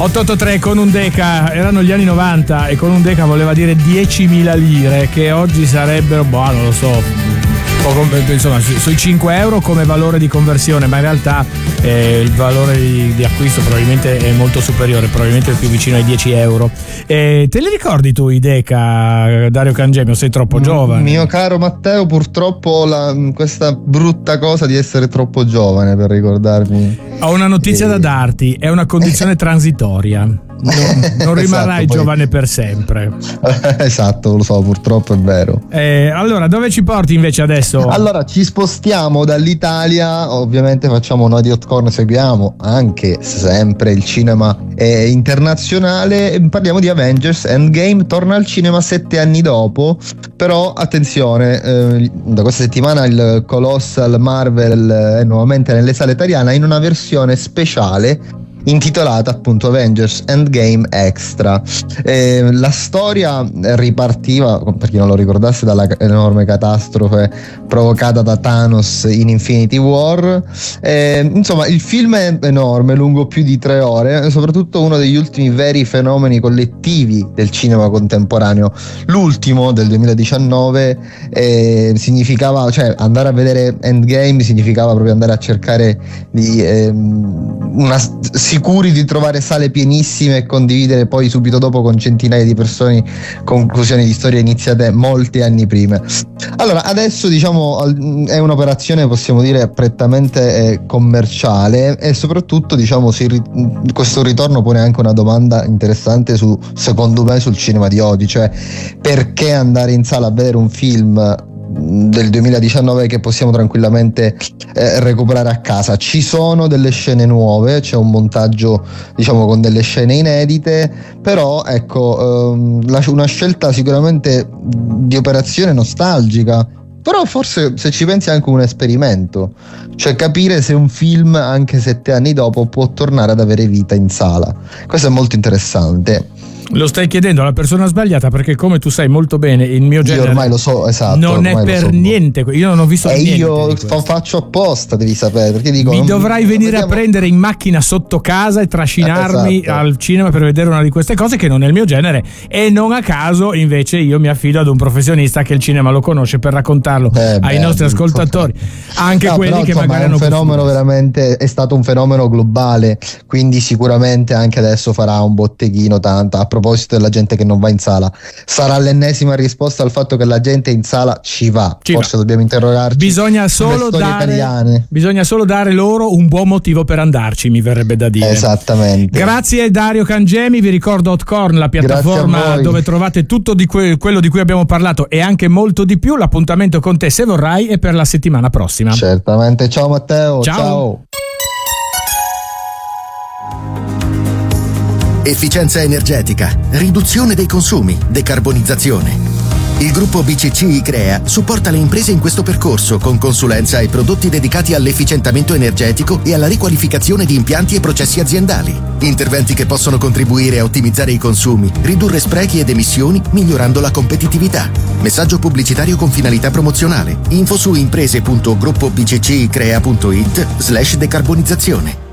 883 con un deca, erano gli anni 90 e con un deca voleva dire 10.000 lire, che oggi sarebbero, non lo so, insomma sui 5 euro come valore di conversione, ma in realtà il valore di acquisto probabilmente è molto superiore, probabilmente è più vicino ai 10 euro. Te li ricordi tu i deca, Dario Cangemi, o sei troppo giovane? Mio caro Matteo, purtroppo ho questa brutta cosa di essere troppo giovane per ricordarmi. Ho una notizia da darti, è una condizione transitoria. Non rimarrai esatto, giovane per sempre. Esatto, lo so, purtroppo è vero. Allora, dove ci porti invece adesso? Allora, ci spostiamo dall'Italia, ovviamente facciamo noi di Hotcorn, seguiamo anche sempre il cinema internazionale, parliamo di Avengers Endgame, torna al cinema 7 anni dopo, però attenzione, da questa settimana il Colossal Marvel è nuovamente nelle sale italiane in una versione speciale intitolata appunto Avengers Endgame Extra. La storia ripartiva, per chi non lo ricordasse, dalla enorme catastrofe provocata da Thanos in Infinity War. Insomma, il film è enorme, lungo più di 3 ore, è soprattutto uno degli ultimi veri fenomeni collettivi del cinema contemporaneo. L'ultimo del 2019 significava, cioè andare a vedere Endgame significava proprio andare a cercare sicuri di trovare sale pienissime e condividere poi subito dopo con centinaia di persone conclusioni di storie iniziate molti anni prima. Allora, adesso diciamo è un'operazione, possiamo dire, prettamente commerciale, e soprattutto diciamo questo ritorno pone anche una domanda interessante secondo me sul cinema di oggi, cioè perché andare in sala a vedere un film del 2019 che possiamo tranquillamente recuperare a casa. Ci sono delle scene nuove, c'è un montaggio diciamo con delle scene inedite, però ecco una scelta sicuramente di operazione nostalgica, però forse se ci pensi è anche un esperimento, cioè capire se un film anche 7 anni dopo può tornare ad avere vita in sala. Questo è molto interessante. Lo stai chiedendo alla persona sbagliata, perché come tu sai molto bene il mio genere, io ormai lo so, esatto, non è per niente, io non ho visto niente. E io faccio apposta, devi sapere, perché dico mi dovrai venire a prendere in macchina sotto casa e trascinarmi al cinema per vedere una di queste cose che non è il mio genere, e non a caso invece io mi affido ad un professionista che il cinema lo conosce per raccontarlo ai nostri ascoltatori, anche quelli però, che insomma, magari hanno fenomeno veramente, è stato un fenomeno globale, quindi sicuramente anche adesso farà un botteghino tanto. A proposito della gente che non va in sala, sarà l'ennesima risposta al fatto che la gente in sala ci va. Forse dobbiamo interrogarci. Bisogna solo dare loro un buon motivo per andarci, mi verrebbe da dire. Esattamente. Grazie Dario Cangemi, vi ricordo Hotcorn, la piattaforma dove trovate tutto di quello di cui abbiamo parlato e anche molto di più. L'appuntamento con te, se vorrai, è per la settimana prossima. Certamente. Ciao Matteo. Ciao. Efficienza energetica, riduzione dei consumi, decarbonizzazione. Il gruppo BCC ICREA supporta le imprese in questo percorso con consulenza e prodotti dedicati all'efficientamento energetico e alla riqualificazione di impianti e processi aziendali. Interventi che possono contribuire a ottimizzare i consumi, ridurre sprechi ed emissioni, migliorando la competitività. Messaggio pubblicitario con finalità promozionale. Info su imprese.gruppobccicrea.it/decarbonizzazione.